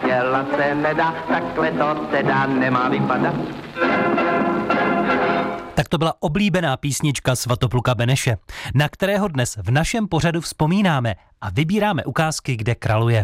dělat se nedá, takhle to teda nemá vypadat. Tak to byla oblíbená písnička Svatopluka Beneše, na kterého dnes v našem pořadu vzpomínáme a vybíráme ukázky, kde kraluje.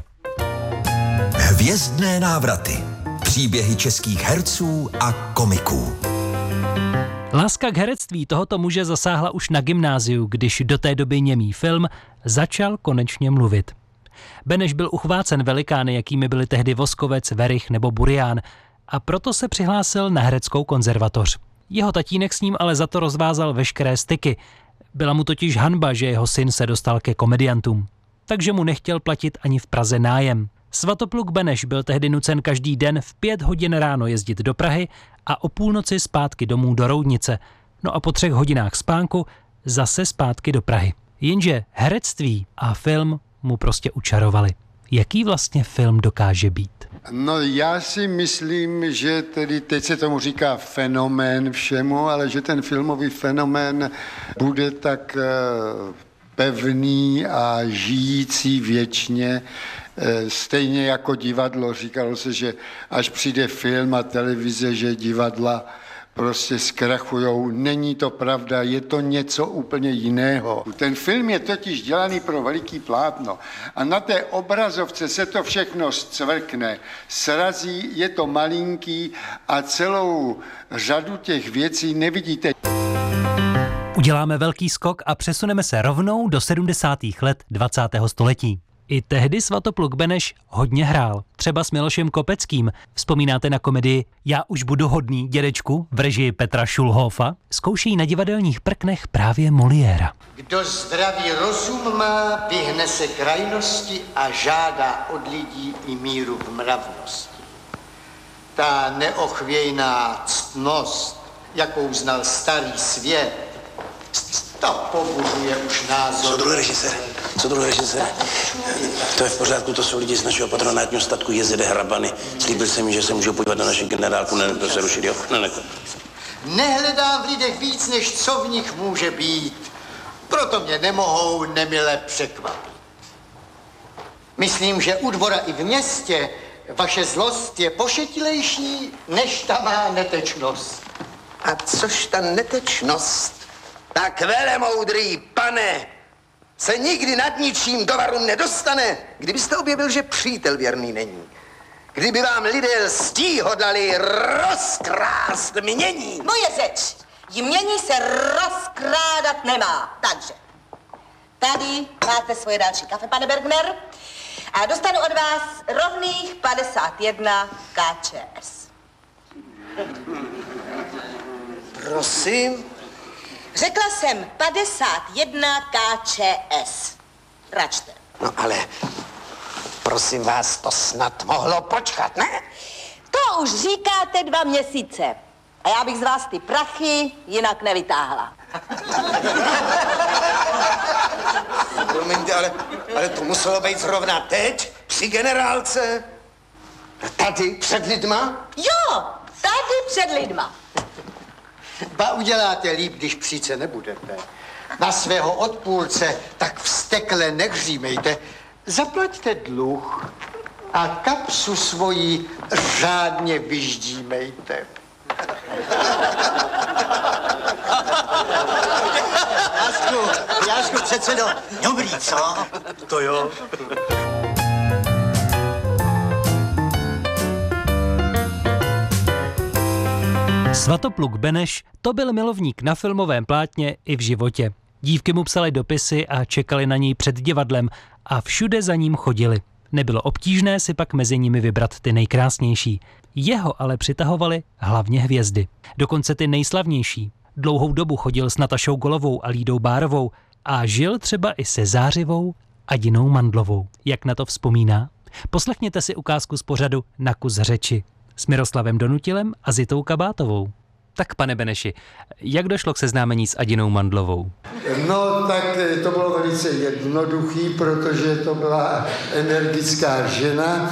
Hvězdné návraty. Příběhy českých herců a komiků. Láska k herectví tohoto muže zasáhla už na gymnáziu, když do té doby němý film začal konečně mluvit. Beneš byl uchvácen velikány, jakými byli tehdy Voskovec, Werich nebo Burian, a proto se přihlásil na hereckou konzervatoř. Jeho tatínek s ním ale za to rozvázal veškeré styky. Byla mu totiž hanba, že jeho syn se dostal ke komediantům. Takže mu nechtěl platit ani v Praze nájem. Svatopluk Beneš byl tehdy nucen každý den v 5 hodin ráno jezdit do Prahy a o půlnoci zpátky domů do Roudnice. No a po 3 hodinách spánku zase zpátky do Prahy. Jenže herectví a film mu prostě učarovali. Jaký vlastně film dokáže být? No já si myslím, že tedy teď se tomu říká fenomén všemu, ale že ten filmový fenomén bude tak pevný a žijící věčně, stejně jako divadlo. Říkalo se, že až přijde film a televize, že divadla prostě zkrachujou. Není to pravda, je to něco úplně jiného. Ten film je totiž dělaný pro veliký plátno a na té obrazovce se to všechno zcvrkne, srazí, je to malinký a celou řadu těch věcí nevidíte. Uděláme velký skok a přesuneme se rovnou do 70. let 20. století. I tehdy Svatopluk Beneš hodně hrál, třeba s Milošem Kopeckým. Vzpomínáte na komedii Já už budu hodný, dědečku v režii Petra Šulhofa? Zkouší na divadelních prknech právě Moliéra. Kdo zdravý rozum má, vyhne se krajnosti a žádá od lidí i míru v mravnosti. Ta neochvějná ctnost, jakou znal starý svět, ta pobuřuje už názor. Co druhý režisér? To je v pořádku, to jsou lidi z našeho patronátního statku JZD Hrabany. Slíbil jsem mi, že se můžu podívat na naši generálku, to se rušit, jo? Nehledám v lidech víc, než co v nich může být. Proto mě nemohou nemile překvapit. Myslím, že u dvora i v městě vaše zlost je pošetilejší, než ta má netečnost. A což ta netečnost? Tak velemoudrý pane se nikdy nad ničím do varu nedostane, kdybyste objevil, že přítel věrný není. Kdyby vám lidé lstí hodlali rozkrást mění. Moje řeč, jmění se rozkrádat nemá. Takže, tady máte svoje další kafe, pane Bergner, a dostanu od vás rovných 51 KČS. Prosím? Řekla jsem 51 KČS. Račte. No ale, prosím vás, to snad mohlo počkat, ne? To už říkáte 2 měsíce. A já bych z vás ty prachy jinak nevytáhla. Promiňte, ale to muselo být zrovna teď, při generálce. Tady, před lidma? Jo, tady před lidma. Ba uděláte líp, když příce nebudete. Na svého odpůrce tak vztekle nehřímejte. Zaplaťte dluh a kapsu svoji řádně vyždímejte. Jášku, předsedo, dobrý, co? To jo. Svatopluk Beneš to byl milovník na filmovém plátně i v životě. Dívky mu psaly dopisy a čekali na něj před divadlem a všude za ním chodili. Nebylo obtížné si pak mezi nimi vybrat ty nejkrásnější. Jeho ale přitahovaly hlavně hvězdy. Dokonce ty nejslavnější. Dlouhou dobu chodil s Natašou Golovou a Lídou Bárovou a žil třeba i se Zářivou a Dinou Mandlovou. Jak na to vzpomíná? Poslechněte si ukázku z pořadu Na kus řeči s Miroslavem Donutilem a Zitou Kabátovou. Tak, pane Beneši, jak došlo k seznámení s Adinou Mandlovou? No, tak to bylo velice jednoduchý, protože to byla energická žena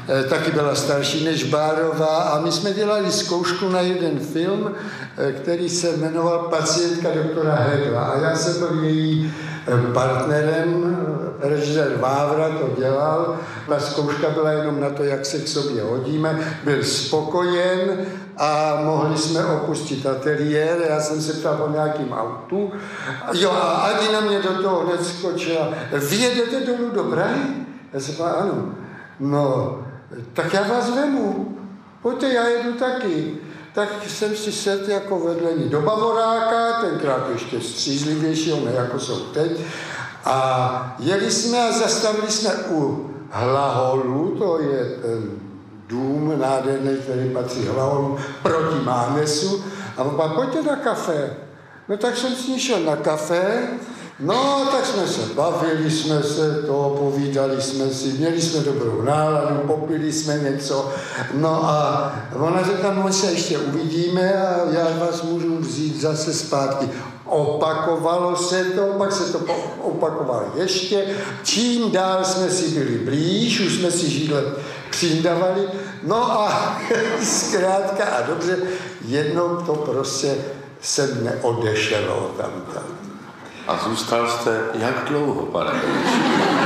taky byla starší než Bárová a my jsme dělali zkoušku na jeden film, který se jmenoval Pacientka doktora Hegla a já jsem byl její partnerem, režisér Vávra to dělal, ta zkouška byla jenom na to, jak se k sobě hodíme, byl spokojen a mohli jsme opustit ateliér, já jsem se ptal po nějakým autu, jo a Adina mě do toho hned skočila, vyjedete dolů do Prahy? Já jsem říkal, ano, no, tak já vás vemu, pojďte, já jedu taky. Tak jsem si sedl jako vedle ní do Bavoráka, tenkrát ještě střízlivějšího, ne jako jsou teď. A jeli jsme a zastavili jsme u Hlaholu, to je dům nádherný, který patří Hlaholu proti Mánesu. A on říkal, pojďte na kafe. No tak jsem s ní šel na kafe, no tak jsme se bavili, jsme se to, povídali jsme si, měli jsme dobrou náladu, popili jsme něco, no a ona řekla, no se ještě uvidíme a já vás můžu vzít zase zpátky. Opakovalo se to, pak se to opakovalo ještě, čím dál jsme si byli blíž, už jsme si židle přindavali, no a zkrátka a dobře, jednou to prostě se neodešelo tam. A zůstal jste jak dlouho, pane Beneš?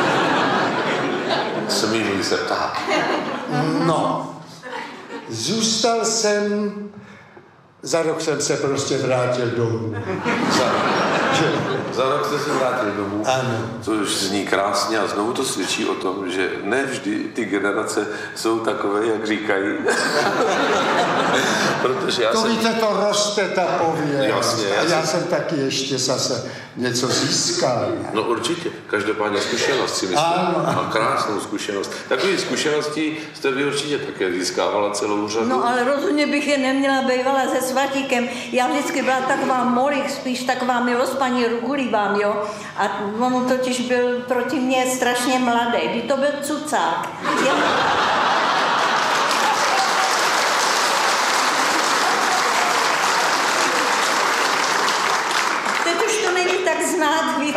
Smím se ptát. No, zůstal jsem, za rok jsem se prostě vrátil domů. Za rok jste se vrátil domů? Ano. Což zní krásně a znovu to svědčí o tom, že ne vždy ty generace jsou takové, jak říkají. Protože to víte, to roste ta pověst. Jasně. A já jsem taky ještě zase něco získal. No určitě. Každopádně zkušenost si myslím. Ano. A krásnou zkušenost. Takové zkušenosti jste vy určitě také získávala celou řadu. No ale rozhodně bych je neměla bývala se Svatíkem. Já vždycky byla taková molich, spíš taková milospaní rukulívám, jo. A on totiž byl proti mně strašně mladý. Když to byl cucák. Teď už to není tak znát, víte.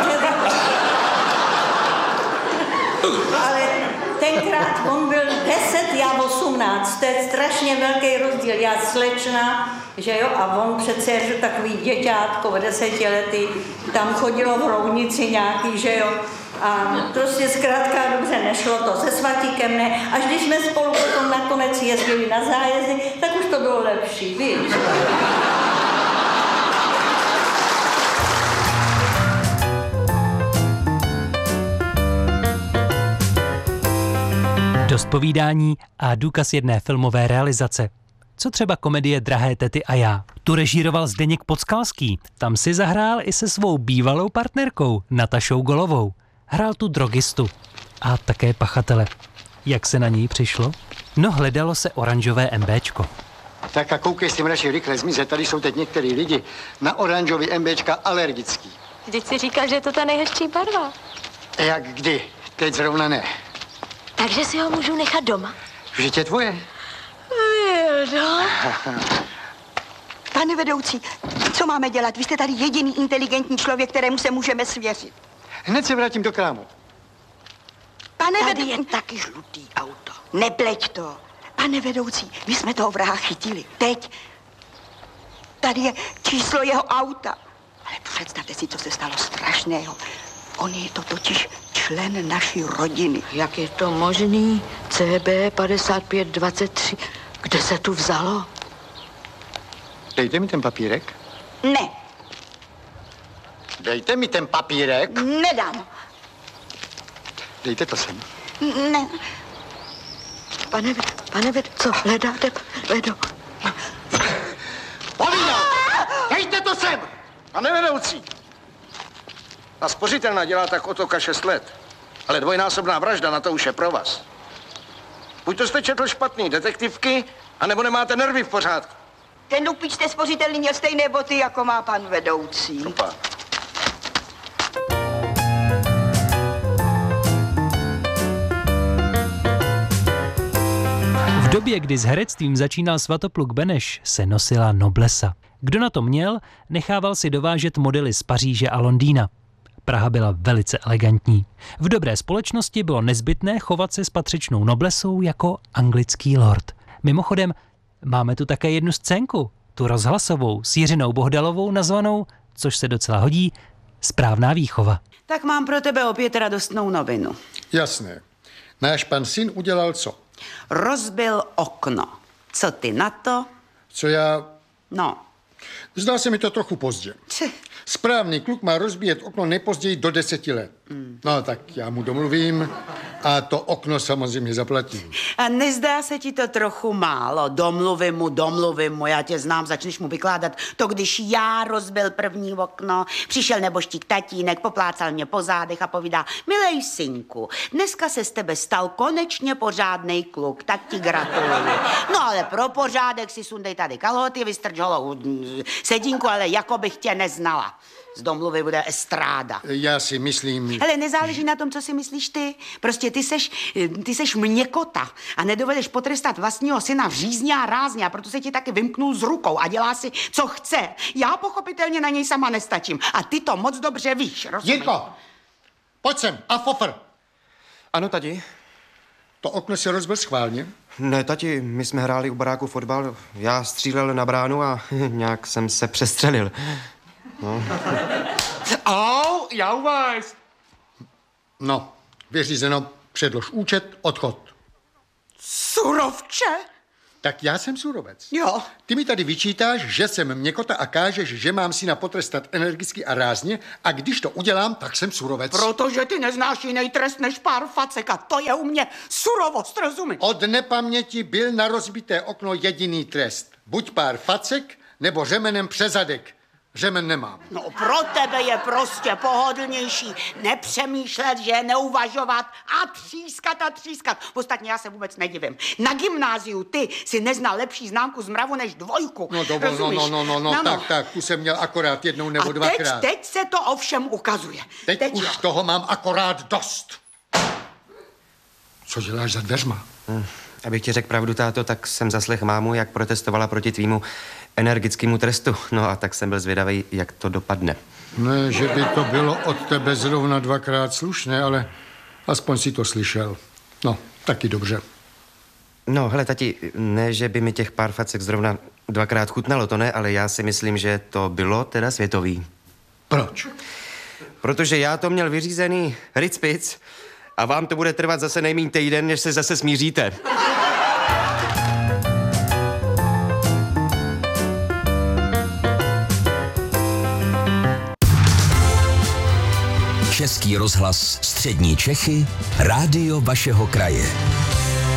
Ale tenkrát on byl 10, já 18, to je strašně velký rozdíl. Já slečna, že jo, a on přece je takový děťátko, 10 lety, tam chodilo v roudnici nějaký, že jo. A prostě zkrátka dobře nešlo to, se Svatíkem ne. Až když jsme spolu potom nakonec jezdili na zájezdy, tak už to bylo lepší, víš. Dost povídání a důkaz jedné filmové realizace. Co třeba komedie Drahé tety a já? Tu režíroval Zdeněk Podskalský. Tam si zahrál i se svou bývalou partnerkou Natašou Golovou. Hrál tu drogistu a také pachatele. Jak se na něj přišlo? No, hledalo se oranžové MBčko. Tak a koukej si radši rychle zmizet, tady jsou teď některý lidi na oranžový MBčka alergický. Vždyť si říkal, že je to ta nejhezčí barva. Jak kdy? Teď zrovna ne. Takže si ho můžu nechat doma? Vždyť je tvoje. Vildo. Pane vedoucí, co máme dělat? Vy jste tady jediný inteligentní člověk, kterému se můžeme svěřit. Hned se vrátím do krámu. Pane vedoucí... je taky žlutý auto. Nepleť to. Pane vedoucí, my jsme toho vraha chytili. Teď. Tady je číslo jeho auta. Ale představte si, co se stalo strašného. On je to totiž člen naší rodiny. Jak je to možný? CB 5523. Kde se tu vzalo? Dejte mi ten papírek. Ne. Dejte mi ten papírek. Nedám. Dejte to sem. Ne. Pane Vedo, co hledáte, Vedo? Povídám! Dejte to sem! Pane vedoucí, ta spořitelna dělá tak otoka 6 let, ale dvojnásobná vražda, na to už je pro vás. Buď to jste četl špatný detektivky, anebo nemáte nervy v pořádku. Ten lupič té spořitelny měl stejné boty, jako má pan vedoucí. Opa. V době, kdy s herectvím začínal Svatopluk Beneš, se nosila noblesa. Kdo na to měl, nechával si dovážet modely z Paříže a Londýna. Praha byla velice elegantní. V dobré společnosti bylo nezbytné chovat se s patřičnou noblesou jako anglický lord. Mimochodem, máme tu také jednu scénku, tu rozhlasovou s Jiřinou Bohdalovou nazvanou, což se docela hodí, Správná výchova. Tak mám pro tebe opět radostnou novinu. Jasné. Náš pan syn udělal co? Rozbil okno. Co ty na to? Co já... No. Zdá se mi to trochu pozdě. Správný kluk má rozbíjet okno nejpozději do 10 let. No tak já mu domluvím a to okno samozřejmě zaplatím. A nezdá se ti to trochu málo? Domluvím mu, já tě znám, začneš mu vykládat to, když já rozbil první okno, přišel neboštík tatínek, poplácal mě po zádech a povídá, milej synku, dneska se z tebe stal konečně pořádnej kluk, tak ti gratuluju. No ale pro pořádek si sundej tady kalhoty, vystrč holou sedínku, ale jako bych tě neznala. Z domluvy bude estráda. Já si myslím... Hele, nezáleží na tom, co si myslíš ty. Prostě ty seš měkota a nedovedeš potrestat vlastního syna v řízně a rázně a proto se ti taky vymknul z rukou a dělá si, co chce. Já pochopitelně na něj sama nestačím a ty to moc dobře víš, rozumíš? Jirko, pojď sem a fofr. Ano, tati. To okno si rozbil schválně? Ne, tati, my jsme hráli u baráku fotbal, já střílel na bránu a nějak jsem se přestřelil. No. Au, jau vás. No, vyřízeno, předlož účet, odchod. Surovče? Tak já jsem surovec. Jo. Ty mi tady vyčítáš, že jsem měkota a kážeš, že mám syna potrestat energicky a rázně a když to udělám, tak jsem surovec. Protože ty neznáš jiný trest než pár facek a to je u mě surovost, rozumíš? Od nepaměti byl na rozbité okno jediný trest. Buď pár facek, nebo řemenem přes zadek. Řemen nemám. No pro tebe je prostě pohodlnější nepřemýšlet, že neuvažovat a třískat. Ostatně já se vůbec nedivím. Na gymnáziu ty si neznal lepší známku z mravu než 2. No dovol, no, tak, tu jsem měl akorát jednou nebo dvakrát. Teď se to ovšem ukazuje. Teď už jo. Toho mám akorát dost. Co děláš za dveřma? Abych ti řekl pravdu, táto, tak jsem zaslech mámu, jak protestovala proti tvýmu energickému trestu. No a tak jsem byl zvědavý, jak to dopadne. Ne, že by to bylo od tebe zrovna 2krát slušné, ale aspoň si to slyšel. No, taky dobře. No, hele, tati, ne, že by mi těch pár facek zrovna 2krát chutnalo, to ne, ale já si myslím, že to bylo teda světový. Proč? Protože já to měl vyřízený ricpic a vám to bude trvat zase nejméně týden, než se zase smíříte. Český rozhlas Střední Čechy, rádio vašeho kraje.